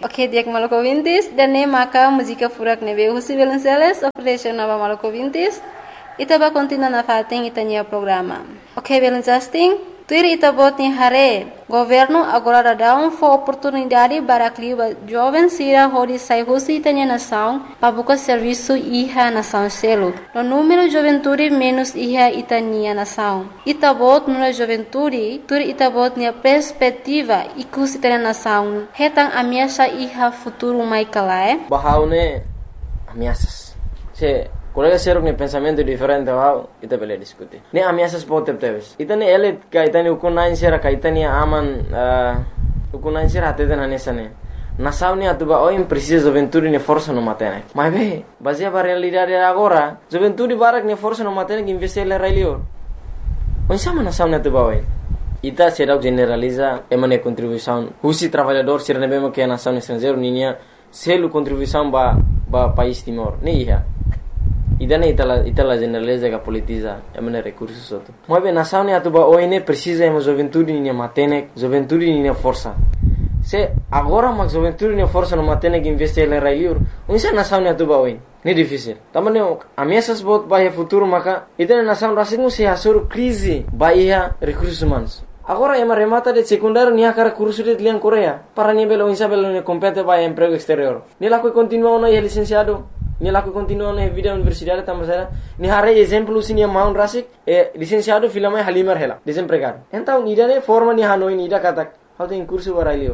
Ok, dia maluco vintis, dan ne maka música furak nebe José Belenceles, operation nova maluco vintis, itaba continua na fating itania programa. Ok, Belencesting, tuir itabot ni hare, governo agora dá oportunidade para que jovem sira hori sai José itania nação, para buscar serviço iha nação selo. No número juventude menos iha itania nação. Itabot no juventude, tuir itabot ni perspectiva ikus itania nação. Hetang ameaça iha futuro mai kalae. Bahaune ameaças. Se colega seruk ni pensamento diferente wow, ita bele diskuti. Ni ameaças pode teves. Ita ni ele kaitani ukunain sera kaitani aman ukunain sera atete na nesane. Nação ni atuba oi precisa juventude ni força no matene. Mas be, baseia para realidade agora, juventude barak ni força no matene que investir le railio. Onsama nação ni atuba oi. Ita será generaliza emane contribuição. Husi trabalhador ser nebemo que a nação estrangeiro ninya selo contribuição ba país Timor. Ni iha. Idane itala generaliza que politiza emane recursos outro. Mas bem nação ni atuba oi ne precisa ema juventude ni matene, juventude ni força. Se agora mas juventude ni força no matene que investir le railio. Unsa nação ni atuba oi. Ni difícil. Também ameaças bot bahia futuro maka idane nação rasingu se asur crise bahia recursos humanos. Agora ema remata de secundário ni akara curso de lian Coreia para ni belo insa belo ni compete bahia emprego exterior. Ni la que continua no licenciado, ni la que continua na vida universidade também ni hare exemplo sini maun rasik licenciado filama halimar hela desempregado. Então ni dane forma ni hanoi ni da katak how tem curso barailio.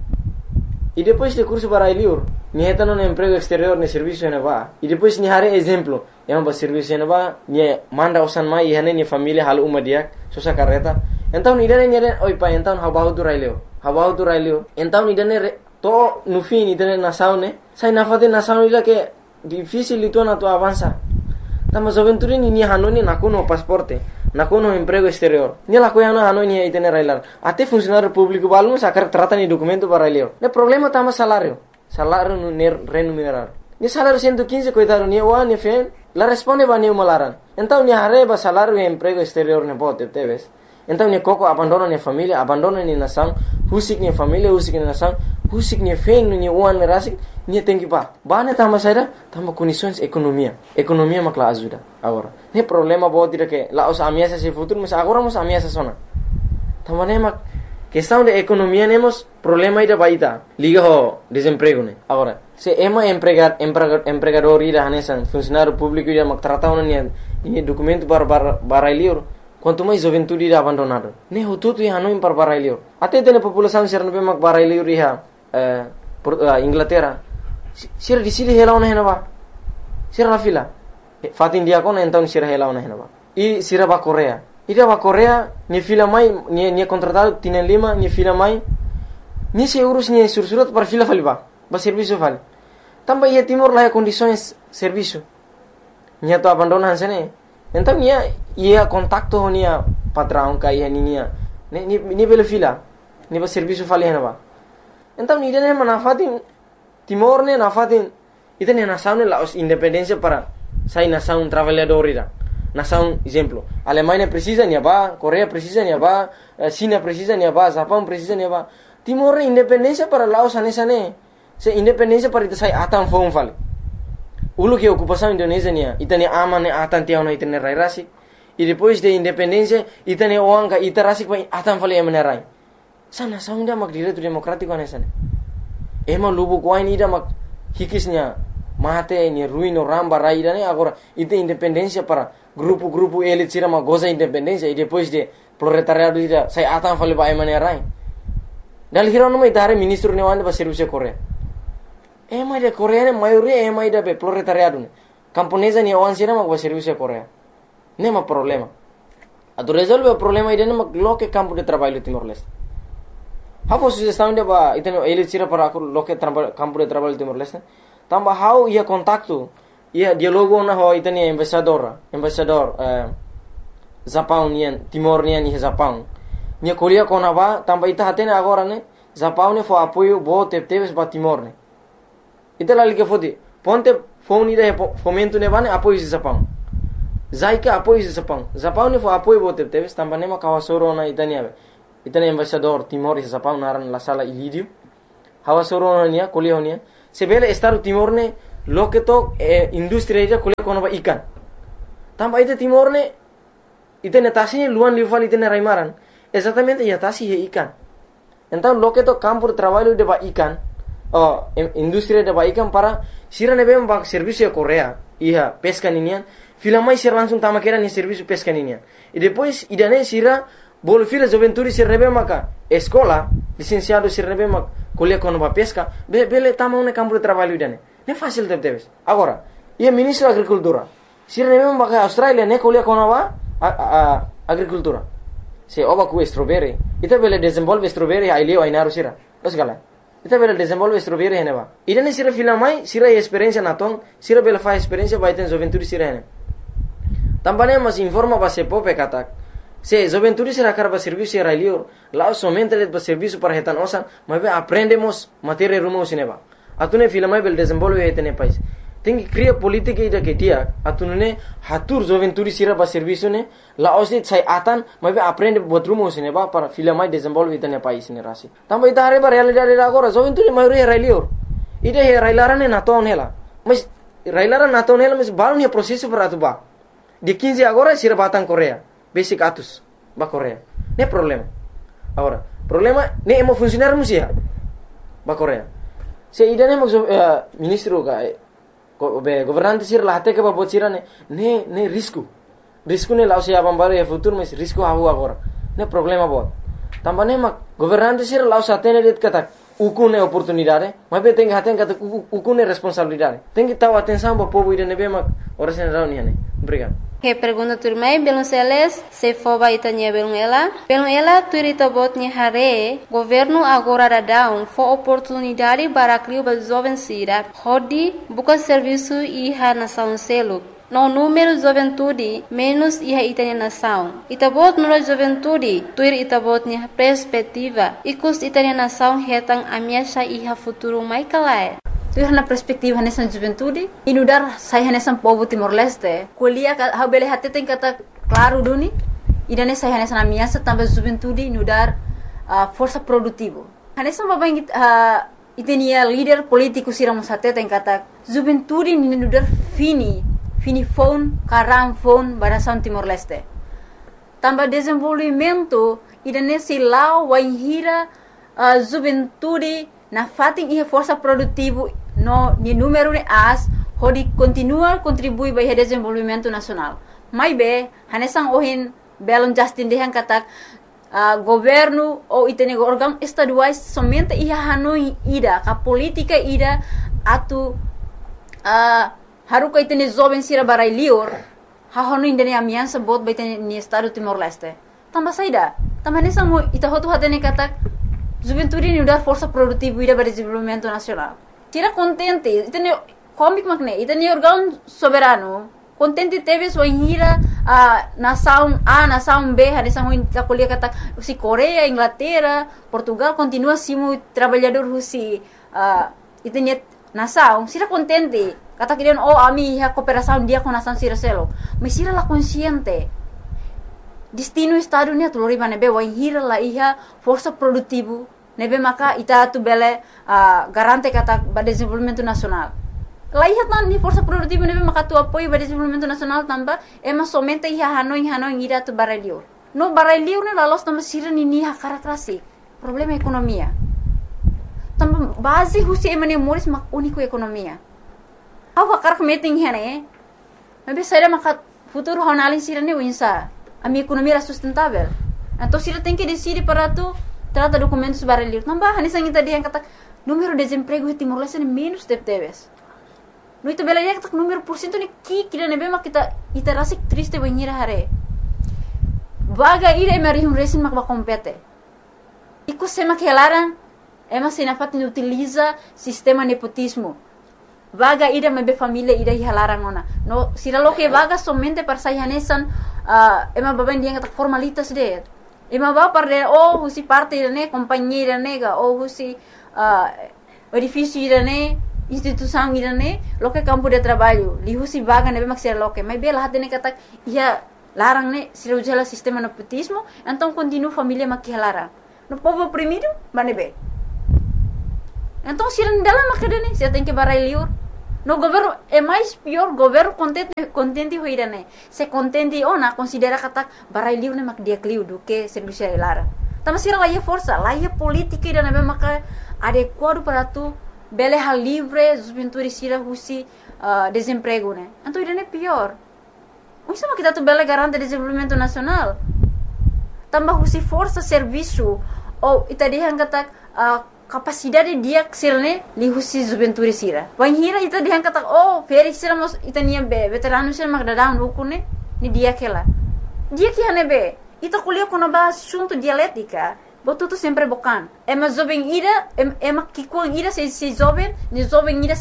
E depois de curso barailio ni etano no emprego exterior ni serviço na ba. E depois ni hare exemplo yang ba serviço na ba ni manda usan mai hane ni família hal umadiak sosa carreta. Então ni dane oi pa então habahu tu railio. Então ni dane to nufi ni dane nação ne sai nafate nação ila que difícil itu na tu avança. Tama juventude ni hanoni nakuno pasporte, nakuno emprego exterior. Ni la coisa hanoni ni itene railar. Até funcionário público balmo sacar trata ni documento para railio. Ne problema tama salário no remunerado. Ni salário 115 coitado ni wa ni fen, la responde ba ni malaran. Então ni arreba salário e emprego exterior ne bote teves. Então ni koko abandona ni família, abandona ni nação, husik ni família, husik ni nação, husik ni fen ni uan ni rasik, ni tenki pa. Bane tama saira, tama condições economia makla ajuda agora. Ne problema bo tira que la os ameaças se futuro, mas agora mos ameaças sona. Tama ne mak questão de economia nemos problema ida baita, liga ho desemprego ne. Agora, se ema empregador ida hanesan funcionário público ida mak tratau ni documento para livro. Quanto mais juventude irá abandonado. Ne hututu iha no impar barailio. Até tem população ser no mak barailio iha Inglaterra. Sir di sini hela ona henaba. Sir la fila. Fatin dia kon então sir hela ona henaba. I sira ba Korea. Ida ba Korea ni fila mai ni contratado tienen lima ni fila mai. Ni se urus ni sursurat para fila faliba. Ba serviço fal. Tamba ia Timor la condições serviço. Nia to abandonan sene. Então ia contacto nia patrão ka ia ninia ni bela fila ni ba serviço fali hena. Então ni dene manafatin Timor ne nafatin itene nação ne la independência para sai nação trabalhador ira. Nação exemplo, Alemanha precisa nia ba, Coreia precisa nia ba, China precisa nia ba, Japão precisa nia ba. Timor independência para Laos anesane. Se independência para ita sai atan fon fali. Ulu que ocupação Indonésia nia, itane aman ne atan tiao na itane rai rasik. E depois de independência, itane oanga ita rasik pa atan fali emane rai. Sa nação dia mak direito democrático anesane. Ema lubu kuain ida mak hikisnya mate ni ruino ramba rai ida ne agora ite independência para grupo elit sira mak goza independência e depois de proletariado ida sai atan fali pa emane rai. Dal hirono mai tare ministro ne wande ba serviço Korea. Ema ida Korea ne maioria ema ida be proletariado ne. Camponesa ni awan sira mak ba serviço Korea. Nema problema. Ado resolve o problema ida ne mak loke campo de trabalho Timor-Leste. Hafo sugestão de ba iteno elit sira para loke campo de trabalho Timor-Leste. Tamba how ia contacto ia dialogo na ho itani embaixador Japão nian Timor nian ni Japão. Nia kolia kona ba tamba ita hatene agora ne Japão ne fo apoio bo teves ba Timor ne. Ita lali ke fodi ponte phone ida fomento ne bane apoio de Japão. Zaika apoio de Japão. Japão ne fo apoio bo teves tamba ne ma kawasoro na itania. Itani embaixador Timor e Japão naran la sala Ilídio. hawa soro nia kuliah nia sebele Estado Timor ne loke to industri ida kuliah kono ba ikan tamba ite Timor ne ite netasi luan lival ite ne raimaran exatamente ya tasi he ikan então loke to campo de trabalho de ba ikan industri de ba ikan para sira ne bem ba serviço Korea ia pesca ninian filamai sira langsung tama kera ni serviço pesca ninian e depois idane sira bol fila juventude sira rebe maka escola licenciado sira rebe mak kuliah kono ba pesca bele tama un campo de trabalho idane ne fácil debes agora ia ministro agricultura sira rebe maka Australia ne kuliah kono ba agricultura se oba ku strawberry ita bele desenvolve strawberry ai leo ai naru sira osgala ita bele desenvolve strawberry heneba idane sira filamai sira experiência naton sira bele fa experiência ba iten juventude sira hene tambane mas informa ba se pope katak se juventude sira karba serviço era lior lá somente le ba serviço para hetan osan mas aprendemos matéria rumo sineba atune filamai bele desenvolve hetene pais tem que criar política ida que dia atune hatur juventude sira ba serviço ne la osit sai atan mas aprende botrumo sineba para filamai desenvolve hetene pais ne rasi tamba ida hare ba realidade agora juventude maioria era lior ida he railarane naton hela mas railaran naton hela mas balon he processo para atuba de 15 agora sira batang Korea basic atus ba Korea ne problema agora problema ne emo funcionar musia ba Korea se ida ne ministro ka governante sira lahate ke ba bocira ne risco ne lao se abambaro e futuro mas risco havu agora ne problema bot tambane mak governante sira lao satene det kata ukune oportunidade mas be tem haten kata ukune responsabilidade tem que tahu atenção ba povo ida ne be mak orasen rauni ne obrigado. Que pergunta turmai belum seles se foba itanya belum ela turita botnya hare governo agora dadão fo oportunidade para criar ba jovem sira hodi buka serviço iha nação selo no número juventude menos iha itanya nação itabot no juventude tuir itabotnya perspectiva ikus itanya nação hetang amiasha iha futuro mai kalai tu na perspektiva nessa juventude inudar sai nessa povo Timor-Leste kuliah ha bele hati tem kata claro duni idane sai nessa amiasa tambah juventude inudar força produtivo nessa babang itenia líder político siram sate tem kata juventude inudar fini phone karam phone barasan Timor-Leste tambah desenvolvimento idane silau waihira juventude na fating ia força produtivo no ni número de as hodi continua contribui para o desenvolvimento nacional mai be hanesang ohin belon justin dehan katak governo ou itene órgão estaduais somente ia hanoi ida ka política ida atu haru ka itene jovem sira barai lior ha hanoi indene amiansa bot ba itene ni estado Timor-Leste tamba saida tamba hanesang mo ita hotu hatene katak juventude ni udar força produtiva ida para desenvolvimento nacional tira contente itene comic makne itene órgão soberano contente teve sua hira nação A nação B hanesang ho kuliah kata si Korea Inglaterra Portugal continua simu trabalhador husi itene nação sira contente kata kirian ami ha cooperação dia com nação sira selo mas sira la consciente destino estado ni atulori bane be wai hira la iha força produtivo nebe maka ita tu bele garante kata ba desenvolvimento nacional la iha tan ni força produtivo nebe maka tu apoio ba desenvolvimento nacional tamba ema somente iha hanoi ira tu baralior no baralior ne la los tamba sira ni ha karakrasi problema ekonomia tamba base husi emane moris mak único ekonomia awa karak meeting hene nebe saira maka futuro honalin sira ni winsa a minha economia era sustentável. Então, se ela tem que decidir para tu trata documentos baralhos, não vai, nessa ainda dia kata número de desemprego em Timor-Leste é menos de vez. No itu bela dia kata número por cento ni kira nebe mak kita iterasi triste banhira hare. Vaga ira mari resin mak compete. Iku sema que elaran ema sinafat ni utiliza sistema nepotismo. Vaga ida mebe família ida hilaran ona. No sira lo que vaga somente para sayanesan ema baban dia kata formalitas de. Ema ba parde husi parte ne companhia nega husi edifício ne instituição ne lo que campo de trabalho. Li husi vaga nebe maksira lo que mas bela hatene kata ia larang ne sira ujala sistema nepotismo, então continua família makihalara. No povo oprimido, manebe. Então, se não dela macadene, você tem que barai liur. No governo é mais pior, governo contente hoira né. Se contente ona considera kata barai liur né mak dia kliu do que serviço lara. Tama sira lá força, lá política ida né maka adequado para tu bele hal livre, juventude sira husi desemprego né. Então ida né pior. O sama kita tu bele garante desenvolvimento nacional. Tambah husi força serviço ou ita dia kata capacidade dia ksilne li husi juventude sira. Wanhira ita dia kata feri sira mos ita nia be veterano sira magdadang ukune ni dia kela. Dia que hane be ita kuliah kono ba assunto dialética. Botu tu sempre bokan. Ema jovem ira ema kikuang ira se jovem, ni jovem ira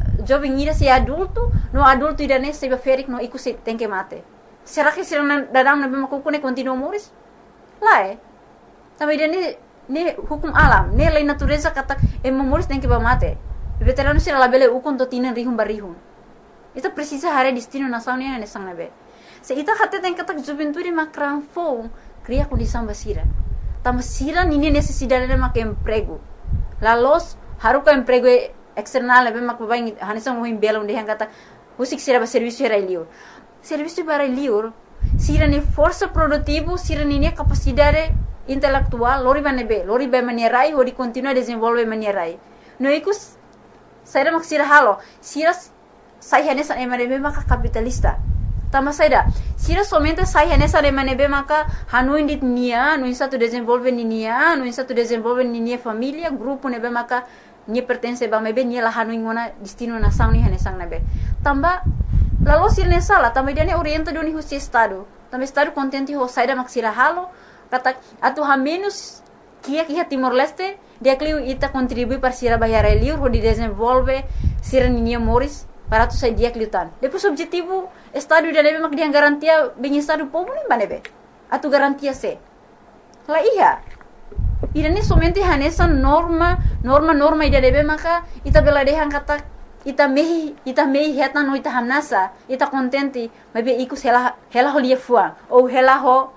se adulto, no adulto ira ne se ferik no iku se tem que mate. Será que sira dadang na be makukune continua moris? Lá Também ne hukum alam, ne lei natureza kata moris tem que mate. Veterano sira labele ukon to tinan rihum barihum. Ita precisa hare destino nação ne ne sang nabe. Se ita kata tem kata juventude makran fo cria condição basira. Tama sira nini necessidade de mak emprego. Lalos haruka emprego external nabe mak babai hanisang mohim bela onde hang kata husik sira ba serviço era liur. Serviço para liur sira ni força produtivo, sira ni capacidade intelectual, lori ba manierai, ori continua desenvolve manierai. No ikus saira mak sira halo, sira sai hanesa emanebe maka capitalista. Tama saida, sira somente sai hanesa emanebe maka hanu indit nia, no insa tu desenvolve nia, no insa tu desenvolve nia família, grupo nebe maka nia pertence ba mebe nia la hanu ingona destino nação ni hanesang nebe. Tamba lalu sira ne sala, tamba dia ne orienta do ni husi estado. Tamba estado contente ho saida mak sira halo, kata atu ha menos kia Timor Leste, dia kliu ita contribui para sira bayar liur ho di desenvolve sira nia moris para tu sai dia kliutan. Depois objetivo estado dia nebe mak dia garantia bem estado povo nem banebe. Atu garantia se. La iya. Ida ne somente hanesa norma ida nebe maka ita bela dehan kata ita mehi heta no ita hanasa ita contente mabe ikus hela ho lia fuang ou hela ho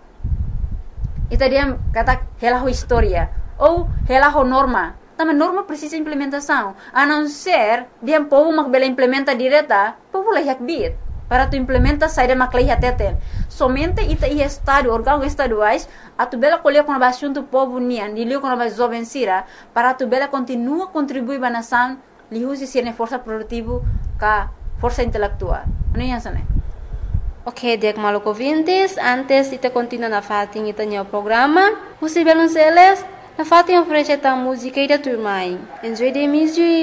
ita dia kata hela ho historia ou hela ho norma. Também norma precisa implementação. A não ser dia povo mak bela implementa direta, povo lah yak bit para tu implementa saída mak lah teten. Somente ita i estado órgão estaduais a tu bela colher com a assunto povo nian, dilio com a jovem sira para tu bela continua contribuir ba nação li husi sirne força produtivo ka força intelectual. Ano yan sana? Ok, diak maluco vintes, antes ita continua na fatin ita nyo programa. Husi Belonceles, na fatin oferece ta música ida turmai. Enjoy the music.